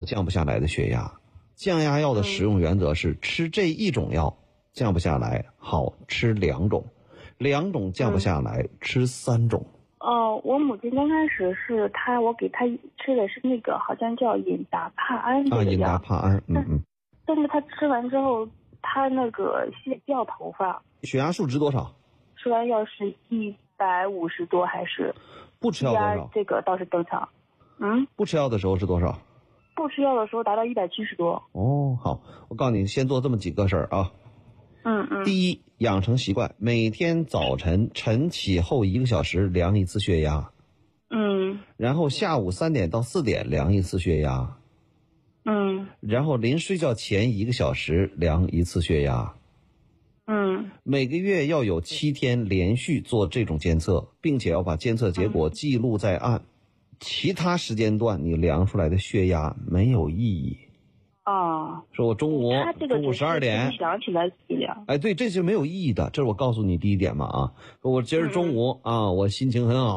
降不下来的血压。降压药的使用原则是吃这一种药降不下来，好吃2种，2种降不下来，吃3种。 我母亲刚开始是我给她吃的是那个好像叫隐达帕胺这个药。 隐达帕胺， 但是她吃完之后，她那个掉头发。 血压数值多少？ 吃完药是150多还是？ 不吃药多少？ 这个倒是正常。 不吃药的时候是多少？ 不吃药的时候达到170多。 好，我告诉你，先做这么几个事儿啊。第一，养成习惯，每天早晨晨起后1个小时量一次血压。然后下午3点到4点量一次血压。然后临睡觉前1个小时量一次血压。每个月要有7天连续做这种监测，并且要把监测结果记录在案。其他时间段你量出来的血压没有意义。说我中午12点想起来量。 对，这是没有意义的，这是我告诉你第一点嘛。说我今儿中午我心情很好。